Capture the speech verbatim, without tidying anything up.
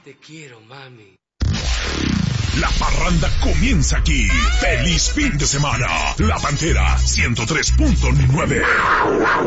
te quiero, mami. La parranda comienza aquí. ¡Feliz fin de semana! La Pantera ciento tres punto nueve.